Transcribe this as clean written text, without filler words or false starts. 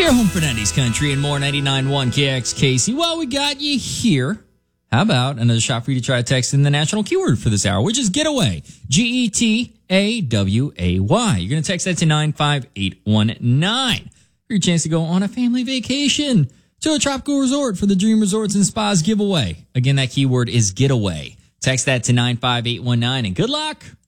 Your home for 90s country and more. 99.1 KXKC. Well, we got you here. How about another shot for you to try to text in the national keyword for this hour, which is getaway. GETAWAY. You're going to text that to 95819 for your chance to go on a family vacation to a tropical resort for the Dream Resorts and Spas giveaway. Again, that keyword is getaway. Text that to 95819 and good luck.